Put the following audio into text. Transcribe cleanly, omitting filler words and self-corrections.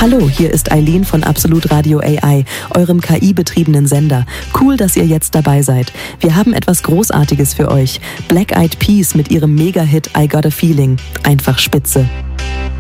Hallo, hier ist Eileen von Absolut Radio AI, eurem KI-betriebenen Sender. Cool, dass ihr jetzt dabei seid. Wir haben etwas Großartiges für euch. Black Eyed Peas mit ihrem Mega-Hit I Got a Feeling. Einfach spitze.